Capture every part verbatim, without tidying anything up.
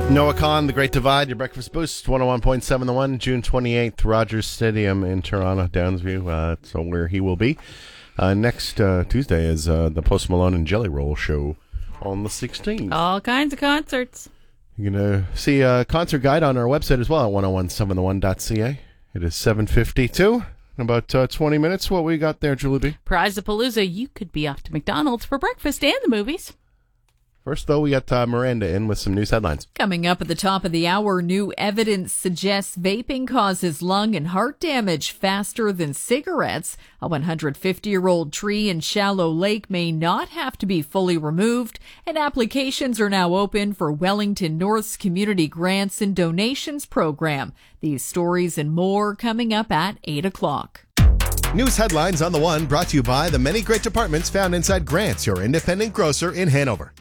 Noah Kahn, The Great Divide, your breakfast boost, one oh one point seven The One, June twenty-eighth, Rogers Stadium in Toronto, Downsview. Uh, so where he will be. Uh, next uh, Tuesday is uh, the Post Malone and Jelly Roll show on the sixteenth. All kinds of concerts. You're going to see a concert guide on our website as well at one oh one seven the one dot c a. It is seven fifty-two. In about uh, twenty minutes, what we got there, Julie B? Prize-a-palooza, you could be off to McDonald's for breakfast and the movies. First, though, we got uh, Miranda in with some news headlines. Coming up at the top of the hour, new evidence suggests vaping causes lung and heart damage faster than cigarettes. A one hundred fifty-year-old tree in Shallow Lake may not have to be fully removed, and applications are now open for Wellington North's Community Grants and Donations program. These stories and more coming up at eight o'clock. News headlines on The One brought to you by the many great departments found inside Grants, your independent grocer in Hanover.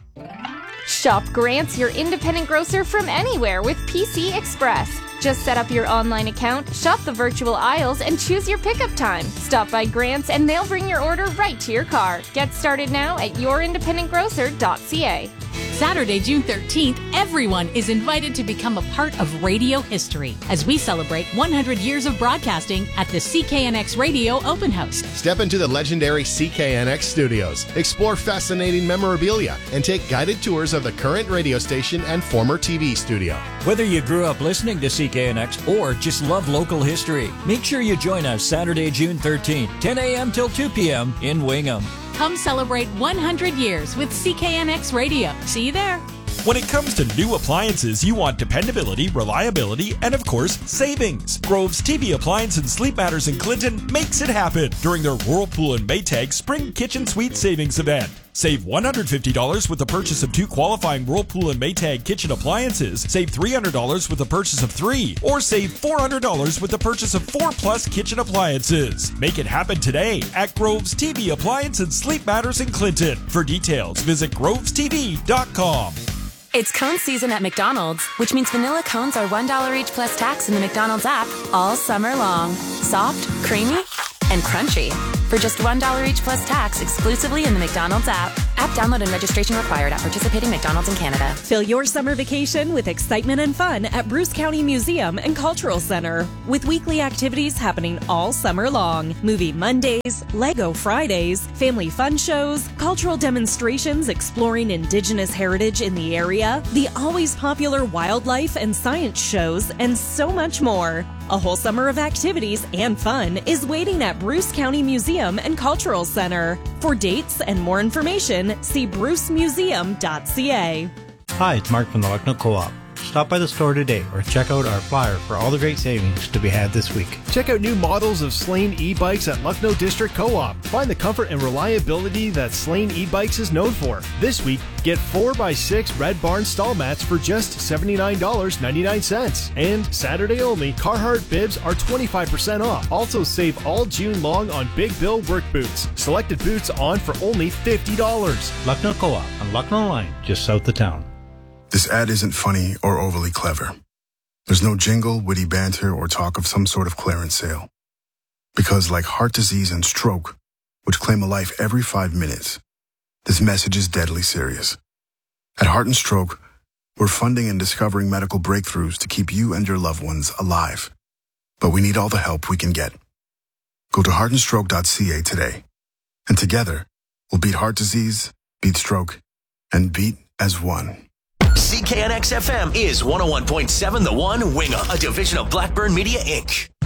Shop Grants, your independent grocer from anywhere with P C Express. Just set up your online account, shop the virtual aisles, and choose your pickup time. Stop by Grants and they'll bring your order right to your car. Get started now at your independent grocer dot c a. Saturday, June thirteenth, everyone is invited to become a part of radio history as we celebrate one hundred years of broadcasting at the C K N X Radio Open House. Step into the legendary C K N X studios, explore fascinating memorabilia, and take guided tours of the current radio station and former T V studio. Whether you grew up listening to C K N X or just love local history, make sure you join us Saturday, June thirteenth, ten a.m. till two p.m. in Wingham. Come celebrate one hundred years with C K N X Radio. See you there. When it comes to new appliances, you want dependability, reliability, and of course, savings. Grove's T V Appliance and Sleep Matters in Clinton makes it happen during their Whirlpool and Maytag Spring Kitchen Suite Savings Event. Save one hundred fifty dollars with the purchase of two qualifying Whirlpool and Maytag kitchen appliances. Save three hundred dollars with the purchase of three. Or save four hundred dollars with the purchase of four plus kitchen appliances. Make it happen today at Grove's T V Appliance and Sleep Matters in Clinton. For details, visit groves t v dot com. It's cone season at McDonald's, which means vanilla cones are one dollar each plus tax in the McDonald's app all summer long. Soft, creamy, and crunchy. For just one dollar each plus tax exclusively in the McDonald's app. App download and registration required at participating McDonald's in Canada. Fill your summer vacation with excitement and fun at Bruce County Museum and Cultural Center. With weekly activities happening all summer long. Movie Mondays, Lego Fridays, family fun shows, cultural demonstrations exploring Indigenous heritage in the area, the always popular wildlife and science shows, and so much more. A whole summer of activities and fun is waiting at Bruce County Museum and Cultural Center. For dates and more information, see bruce museum dot c a. Hi, it's Mark from the Lucknow Co-op. Stop by the store today or check out our flyer for all the great savings to be had this week. Check out new models of Slane e-bikes at Lucknow District Co-op. Find the comfort and reliability that Slane e-bikes is known for. This week, get four by six Red Barn stall mats for just seventy-nine dollars and ninety-nine cents. And Saturday only, Carhartt bibs are twenty-five percent off. Also save all June long on Big Bill work boots. Selected boots on for only fifty dollars. Lucknow Co-op on Lucknow Line, just south of town. This ad isn't funny or overly clever. There's no jingle, witty banter, or talk of some sort of clearance sale. Because like heart disease and stroke, which claim a life every five minutes, this message is deadly serious. At Heart and Stroke, we're funding and discovering medical breakthroughs to keep you and your loved ones alive. But we need all the help we can get. Go to heart and stroke dot c a today. And together, we'll beat heart disease, beat stroke, and beat as one. C K N X F M is one oh one point seven The One, Wingham, a division of Blackburn Media, Incorporated.